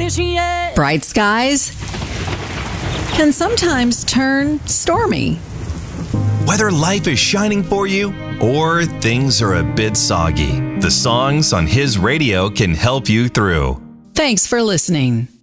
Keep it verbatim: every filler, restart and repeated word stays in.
appreciate. Bright skies can sometimes turn stormy. Whether life is shining for you or things are a bit soggy, the songs on His radio can help you through. Thanks for listening.